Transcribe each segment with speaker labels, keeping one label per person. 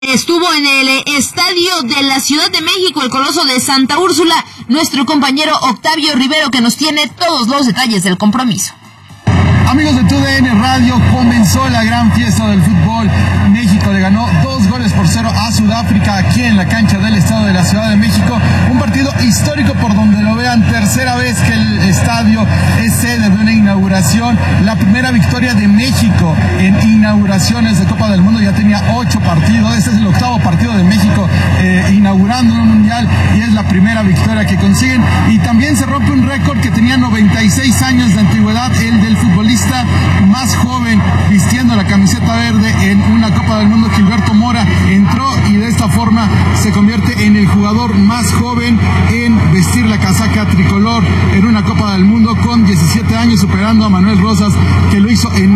Speaker 1: Estuvo en el estadio de la Ciudad de México, el Coloso de Santa Úrsula, nuestro compañero Octavio Rivero, que nos tiene todos los detalles del compromiso.
Speaker 2: Amigos de TUDN Radio, comenzó la gran fiesta del fútbol. México le ganó 2-0 a Sudáfrica aquí en la cancha del Estadio de la Ciudad de México. Un partido histórico por donde lo vean, tercera vez que el estadio es sede de una inauguración. La primera victoria de México en inauguraciones de Copa del Mundo, ya tenía 8 partidos. Este es el 8º partido de México inaugurando un mundial y es la primera victoria que consiguen. Y también se rompe un récord que tenía 96 años de antigüedad, el del futbolista más joven vistiendo la camiseta verde en una Copa del Mundo. Gilberto Mora entró y de esta forma se convierte en el jugador más joven en vestir la casaca tricolor en una Copa del Mundo con 17 años, superando a Manuel Rosas, que lo hizo en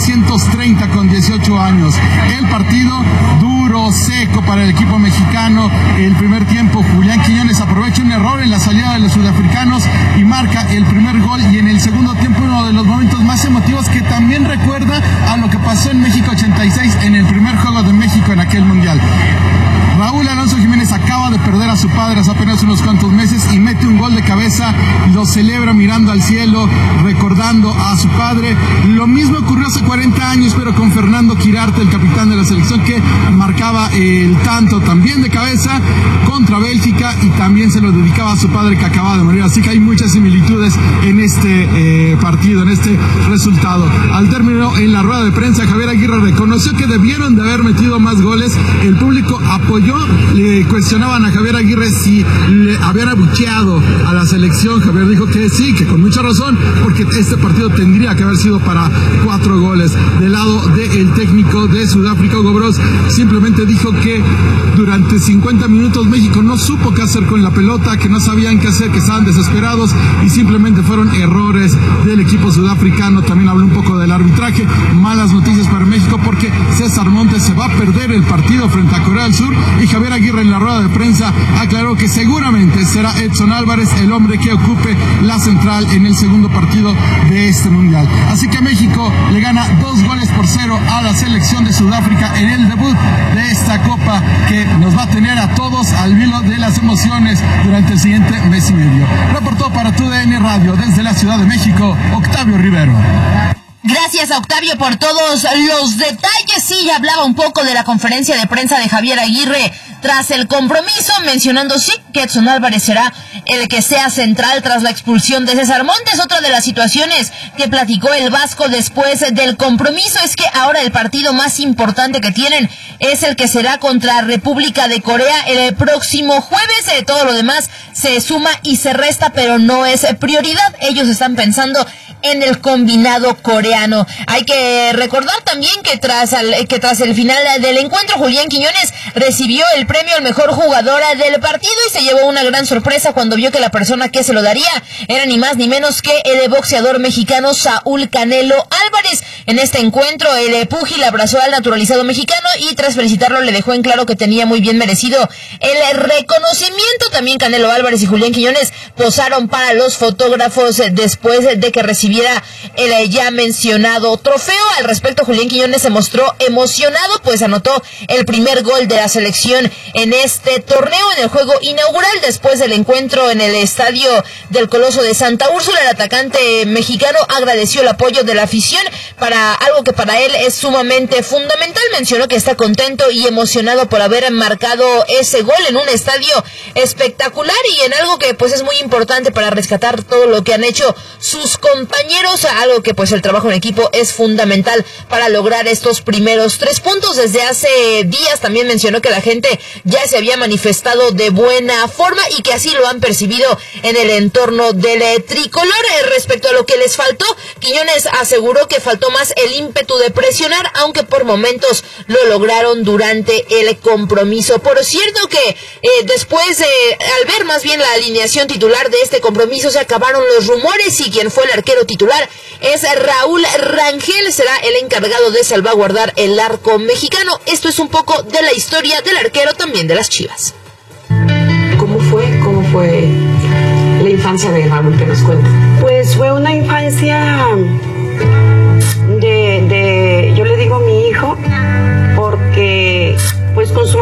Speaker 2: 1930 con 18 años. El partido duro, seco para el equipo mexicano. El primer tiempo, Julián Quiñones aprovecha un error en la salida de los sudafricanos y marca el primer gol, y en el segundo tiempo uno de los momentos más emotivos que también recuerda a lo que pasó en México 86 en el primer juego de México en aquel mundial. Raúl Alonso Jiménez acaba de perder a su padre hace apenas unos cuantos meses y mete un gol de cabeza, lo celebra mirando al cielo, recordando a su padre. Lo mismo ocurrió hace 40 años, pero con Fernando Quirarte, el capitán de la selección, que marcaba el tanto también de cabeza contra Bélgica y también se lo dedicaba a su padre que acababa de morir. Así que hay muchas similitudes en este partido, en este resultado. Al término, en la rueda de prensa, Javier Aguirre reconoció que debieron de haber metido más goles. El público apoyó. Le cuestionaban a Javier Aguirre si le habían abucheado a la selección. Javier dijo que sí, que con mucha razón, porque este partido tendría que haber sido para 4 goles. Del lado del técnico de Sudáfrica, Hugo Broos, simplemente dijo que durante 50 minutos México no supo qué hacer con la pelota, que no sabían qué hacer, que estaban desesperados y simplemente fueron errores del equipo sudafricano. También habló un poco del arbitraje. Malas noticias para México porque César Montes se va a perder el partido frente a Corea del Sur, y Javier Aguirre en la rueda de prensa aclaró que seguramente será Edson Álvarez el hombre que ocupe la central en el segundo partido de este mundial. Así que México le gana 2-0 a la selección de Sudáfrica en el debut de esta copa que nos va a tener a todos al hilo de las emociones durante el siguiente mes y medio. Reportó para TUDN Radio desde la Ciudad de México, Octavio Rivero.
Speaker 1: Gracias a Octavio por todos los detalles. Sí, ya hablaba un poco de la conferencia de prensa de Javier Aguirre tras el compromiso, mencionando sí que Edson Álvarez será el que sea central tras la expulsión de César Montes. Otra de las situaciones que platicó el Vasco después del compromiso es que ahora el partido más importante que tienen es el que será contra República de Corea el próximo jueves. Todo lo demás se suma y se resta, pero no es prioridad. Ellos están pensando en el combinado coreano. Hay que recordar también que tras el final del encuentro, Julián Quiñones recibió el premio al mejor jugador del partido y se llevó una gran sorpresa cuando vio que la persona que se lo daría era ni más ni menos que el boxeador mexicano Saúl Canelo Álvarez. En este encuentro, el púgil abrazó al naturalizado mexicano y tras felicitarlo le dejó en claro que tenía muy bien merecido el reconocimiento. También Canelo Álvarez y Julián Quiñones posaron para los fotógrafos después de que recibiera el ya mencionado trofeo. Al respecto, Julián Quiñones se mostró emocionado, pues anotó el primer gol de la selección en este torneo, en el juego inaugural. Después del encuentro en el estadio del Coloso de Santa Úrsula, el atacante mexicano agradeció el apoyo de la afición para algo que para él es sumamente fundamental. Mencionó que está contento y emocionado por haber marcado ese gol en un estadio espectacular y en algo que pues es muy importante para rescatar todo lo que han hecho sus compañeros, algo que pues el trabajo en equipo es fundamental para lograr estos primeros 3 puntos. Desde hace días también mencionó que la gente ya se había manifestado de buena forma y que así lo han percibido en el entorno del tricolor. Respecto a lo que les faltó, Quiñones aseguró que faltó más el ímpetu de presionar, aunque por momentos lo lograron durante el compromiso. Por cierto que después al ver más bien la alineación titular de este compromiso, se acabaron los rumores y quien fue el arquero titular es Raúl Rangel. Será el encargado de salvaguardar el arco mexicano. Esto es un poco de la historia del arquero también de las Chivas.
Speaker 3: ¿Cómo fue la infancia de Raúl, que nos cuenta?
Speaker 4: Pues fue una infancia de yo le digo mi hijo, porque pues con su